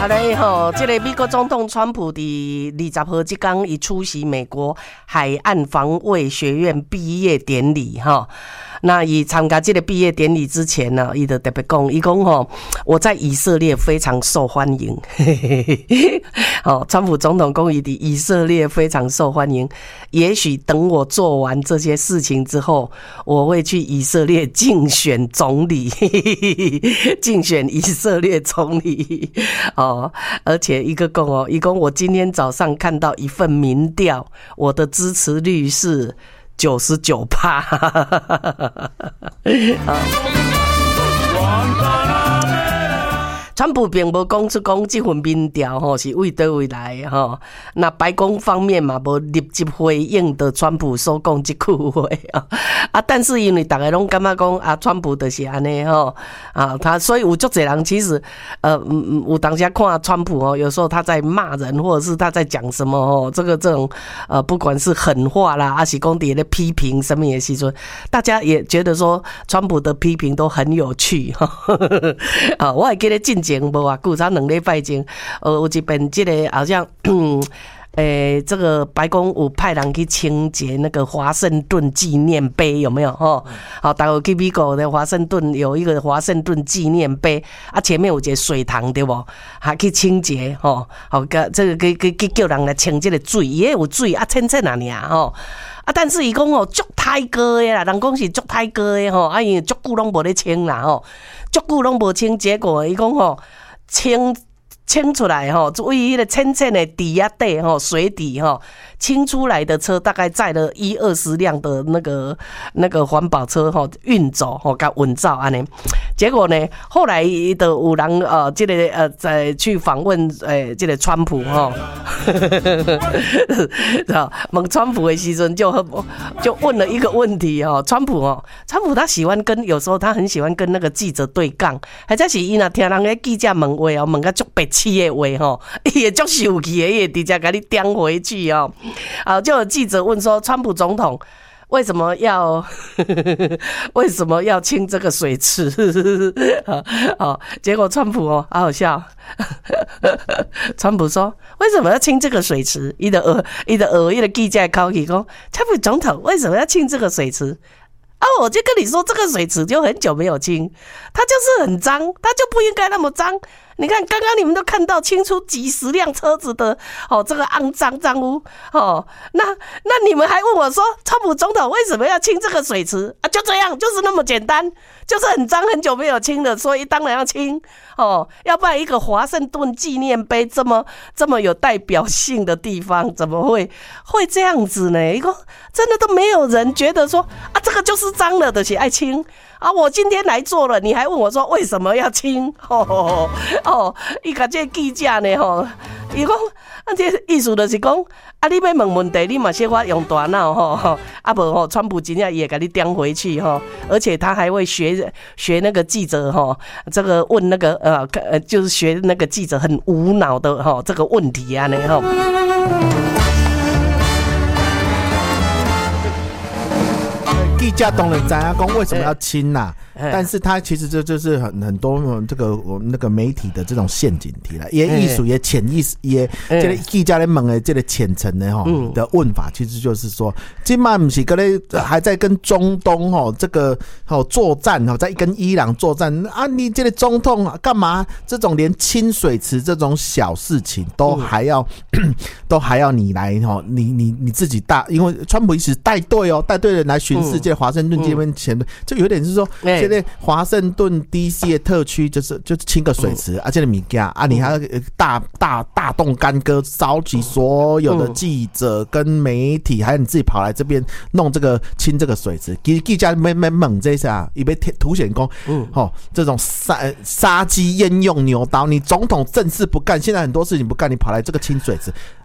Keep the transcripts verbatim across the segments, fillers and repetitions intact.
好嘞吼，这个美国总统川普伫二十号这天，伊出席美国海岸防卫学院毕业典礼哈。那伊参加这个毕业典礼之前呢，伊就特别讲，伊讲吼，我在以色列非常受欢迎。哦，川普总统讲伊伫以色列非常受欢迎。也许等我做完这些事情之后，我会去以色列竞选总理，竞选以色列总理。哦，而且一个讲哦，伊讲我今天早上看到一份民调，我的支持率是九十九趴。川普并无讲出讲这份民调吼是为倒位来的吼，那白宫方面嘛无立即回应的川普所讲这句话啊，但是因为大家拢感觉讲啊，川普就是安尼吼啊，他所以有足侪人其实呃嗯有当下看川普哦，有时候他在骂人，或者是他在讲什么哦，这个这种呃不管是狠话啦，还是讲伫咧批评什么的时阵，大家也觉得说川普的批评都很有趣哈。啊，我还记得进前无偌久，才两礼拜前，呃，有一遍这个好像，诶、欸，这个白宫有派人去清洁那个华盛顿纪念碑，有没有？吼，好，大家去美国的华盛顿有一个华盛顿纪念碑，啊，前面有一个水塘，对不？还去清洁，吼，好，个这个去去去叫人来清这个水，伊有水啊，浅浅啊尔，吼。啊，但是伊讲哦，足太高的啦，人讲是足太高的吼，啊，因为足久拢无咧清啦吼，足久拢无清，结果伊讲吼，清清出来吼，为迄个浅浅的底啊底吼，水底吼，清出来的车大概载了一二十辆的那个那个环保车吼，运走吼，甲运走安尼。结果呢，后来的有人呃，这个呃，在去访问诶、呃，这个川普吼，问川普的时阵就就问了一个问题哦，川普哦，川普他喜欢跟有时候他很喜欢跟那个记者对杠，或者是伊若听人个记者问话哦，问个足白痴的话吼，伊会足生气的，伊会直接给你颠回去哦。啊，就有记者问说，川普总统为什么要为什么要清这个水池？哦，结果川普哦，好好笑。川普说：“为什么要清这个水池？”伊的耳，伊的耳，伊的记者考起讲：“川普总统为什么要清这个水池？”啊，我就跟你说，这个水池就很久没有清，它就是很脏，它就不应该那么脏。你看，刚刚你们都看到清出几十辆车子的哦，这个肮脏脏污哦，那那你们还问我说，川普总统为什么要清这个水池啊？就这样，就是那么简单，就是很脏，很久没有清了，所以当然要清哦，要不然一个华盛顿纪念碑这么这么有代表性的地方，怎么会会这样子呢？一个真的都没有人觉得说啊，这个就是脏了的，是爱清。啊！我今天来做了，你还问我说为什么要清？哦哦，伊甲这记者呢吼，伊讲啊，这意思就是讲啊，你要问问题，你嘛小可用大脑吼，啊无吼，川普真正也给你颠回去吼，而且他还会学学那个记者吼，这个问那个呃呃，就是学那个记者很无脑的吼这个问题啊呢吼。 记者当然知道讲为什么要清呐、啊，但是他其实这就是很很多这个我们那个媒体的这种陷阱题了，也艺术也潜意识也这个记者咧问的这个浅层的哈的问法，其实就是说，今嘛不是跟咧还在跟中东哈这个哈作战哈，在跟伊朗作战啊，你这个总统干嘛这种连清水池这种小事情都还要、嗯、都还要你来哈，你你你自己大，因为川普一直带队哦，带队人来巡视这华盛顿这边前，就有点是说。现在华盛顿 D C 的特区就是就是清个水池，而且的物件啊，你还要大大大动干戈，召集所有的记者跟媒体，还有你自己跑来这边弄这个清这个水池。记记者没没猛这下，以为凸显讲，嗯，哦，这种杀杀鸡焉用牛刀，你总统正事不干，现在很多事情不干，你跑来这个清水池。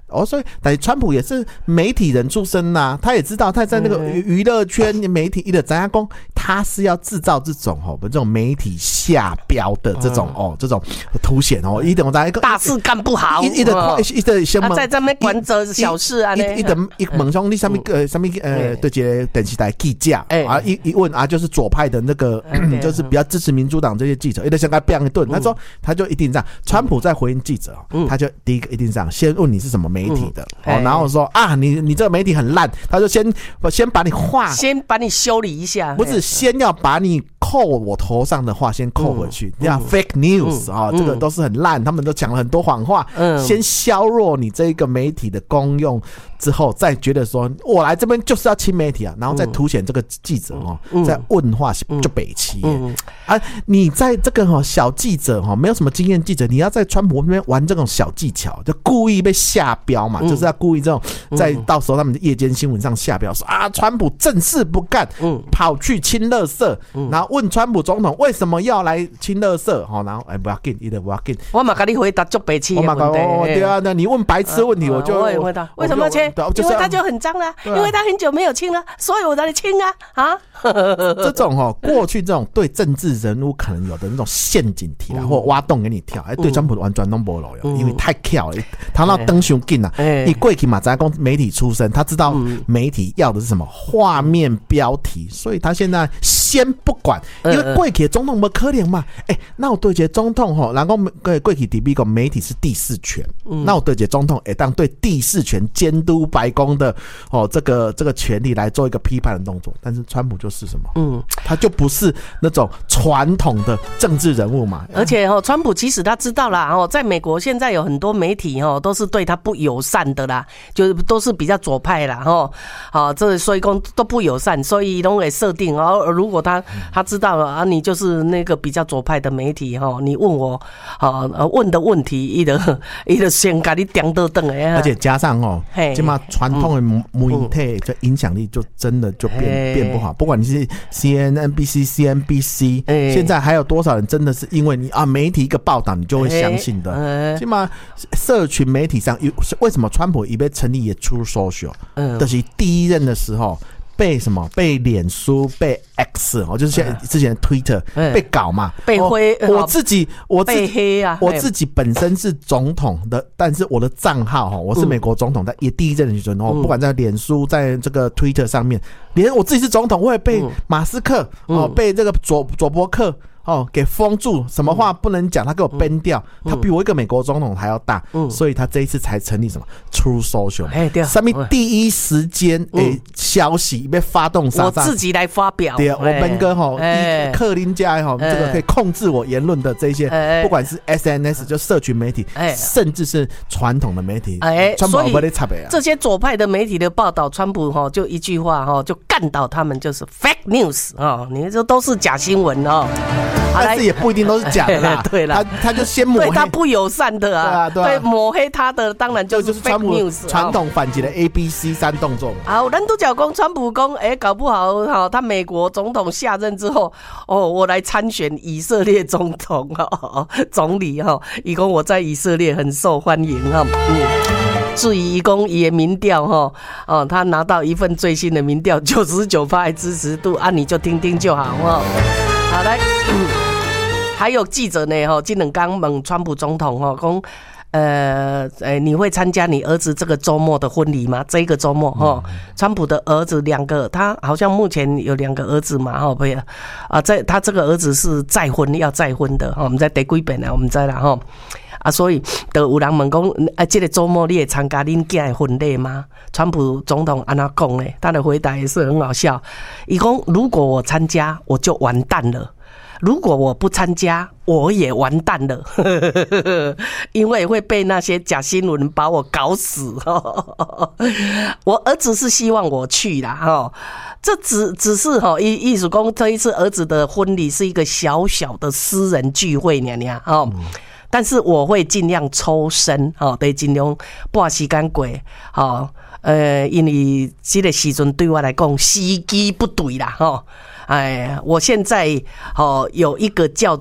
哦，所以但是川普也是媒体人出身呐、啊，他也知道他在那个娱乐圈媒体的咱家公，他是要制造这种哦，这种媒体下标的这种、嗯、哦，这种凸显哦，一等在一个大事干不好， 一的一的先他在这边管着小事啊， 一的一问兄弟上面呃上面呃对这电视台记者啊，一一问啊，就是左派的那个就是比较支持民主党这些记者，一的想给他变一顿，他说他就一定这样，川普在回应记者，他就第一个一定这样，先问你是什么媒体的，哦，然后说啊，你你这个媒体很烂，他就先先把你话， 先把你修理一下， 不是先要把你扣我头上的话先扣回去，这样 fake news 啊，这个都是很烂，他们都讲了很多谎话，先削弱你这个媒体的功用之后，再觉得说我来这边就是要亲媒体啊，然后再凸显这个记者哦，在问话就北齐啊，你在这个哈小记者哈没有什么经验记者，你要在川普那边玩这种小技巧，就故意被下标嘛，就是要故意这种在到时候他们的夜间新闻上下标说啊，川普正事不干，跑去亲垃圾，然后问川普总统为什么要来亲垃圾，哦，然后哎不要紧，一点不要紧， 我嘛跟你回答足北齐的问题， 对啊，那你问白痴问题我就我也回答，为什么要亲？因为他就很脏了，因为他很久没有亲了，所以我来亲啊啊！ 这种哦，过去这种对政治人物可能有的那种陷阱题啦，或挖洞给你跳，哎，对川普完全弄不了，因为太巧了，他那登熊劲啊！你过去嘛，在讲媒体出身，他知道媒体要的是什么画面标题，所以他现在先不管，因为过去总统不可怜嘛，哎，那我对这总统吼，然后过去底比讲媒体是第四权，那我对这总统哎，当对第四权监督白宫的哦这个这个权利来做一个批判的动作，但是川普就是什么？嗯，他就不是那种传统的政治人物嘛。 而且哦，川普其实他知道啦，哦，在美国现在有很多媒体哦都是对他不友善的啦，就是都是比较左派啦，哦，好，这所以讲都不友善，所以都会设定哦，如果他他知道了啊，你就是那个比较左派的媒体哈，你问我啊问的问题，伊的伊的先给你点到等哎， 而且加上哦，起码传统的媒体的影响力就真的就变变不好，不管你是 C N N B C C N B C， 现在还有多少人真的是因为你啊媒体一个报道你就会相信的？起码社群媒体上，为什么川普一被成立也出 social， 就是第一任的时候。被什么？被脸书、被 X 哦，就是现在之前的 Twitter 被搞嘛， 被灰。 我自己，我自己被黑啊！ 我自己本身是总统的，但是我的账号哈，我是美国总统，在也第一任的时候，不管在脸书，在这个 Twitter 上面，连我自己是总统，我也被马斯克哦，被这个佐佐伯克。哦，给封住，什么话不能讲，他给我 ban 掉，他比我一个美国总统还要大，所以他这一次才成立什么 True Social， 上面第一时间诶消息被发动杀， 我自己来发表， 对，我们跟哈克林家哈这个可以控制我言论的这些，不管是 S N S 就社群媒体，甚至是传统的媒体，川普不会差别啊。 这些左派的媒体的报道，川普哈就一句话哈就干倒他们，就是 fake news 啊，你这都是假新闻哦。 但是也不一定都是假的啦， 对啦， 他他就先抹黑， 对他不友善的啊，对啊，对啊，对抹黑他的当然就是 fake news， 传统反击的 A B C 三动作嘛。 好，咱都讲讲川普讲，哎，搞不好哈，他美国总统下任之后，哦，我来参选以色列总统哈，总理哈，以供我在以色列很受欢迎哈，嗯。至于以供也民调哈，哦，他拿到一份最新的民调，九十九趴支持度啊，你就听听就好哈。好来。嗯还有记者呢，哈，今两天问川普总统哈，讲，呃，呃，你会参加你儿子这个周末的婚礼吗？这一个周末哈，川普的儿子两个，他好像目前有两个儿子嘛，哈，不呀，啊，在他这个儿子是再婚要再婚的哈，我们在第几遍啊？我们在啦哈，啊，所以就有人问讲，啊，这个周末你会参加恁囝的婚礼吗？川普总统安怎讲呢？他的回答也是很好笑，伊讲如果我参加，我就完蛋了。如果我不参加，我也完蛋了，因为会被那些假新闻把我搞死。我儿子是希望我去啦，这只只是意意思说这一次儿子的婚礼是一个小小的私人聚会娘娘，但是我会尽量抽身，对，尽量拨时间过，呃，因为这个时阵对我来讲时机不对啦，哎，我现在哦有一个叫做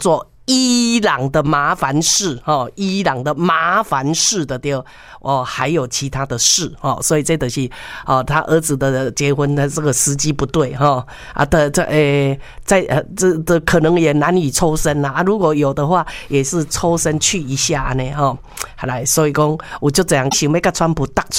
伊朗的麻烦事哦，伊朗的麻烦事的对哦，还有其他的事哦，所以这都是哦，他儿子的结婚的这个时机不对哈、哦、啊的这诶，在呃这的可能也难以抽身啦啊，如果有的话，也是抽身去一下呢哈、哦，好来，所以讲我就这样想要跟川普搭。